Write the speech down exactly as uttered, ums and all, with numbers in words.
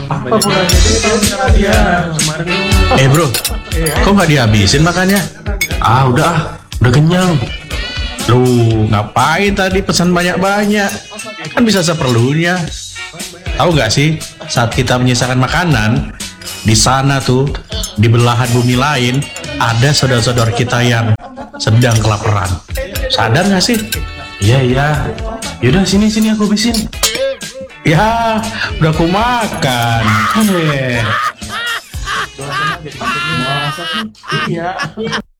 Apa pulangnya dia kemarin? Eh bro, kok nggak dihabisin makannya? Ah udah ah, udah kenyang. Lu ngapain tadi pesan banyak-banyak? Kan bisa seperlunya. Tahu nggak sih, saat kita menyisakan makanan, di sana tuh, di belahan bumi lain, ada saudara-saudara kita yang sedang kelaparan. Sadar nggak sih? Iya iya. Yaudah sini sini aku habisin. Ya, udah aku makan. Heh. Iya.